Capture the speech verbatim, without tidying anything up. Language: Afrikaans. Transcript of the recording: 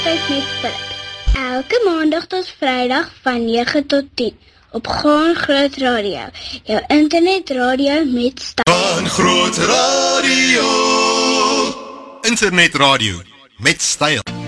Tyd met Philip. Elke maandag tot vrydag van nege tot tien op Gaan Groot Radio. Jou internetradio met styl. Gaan Groot Radio. Internetradio met styl.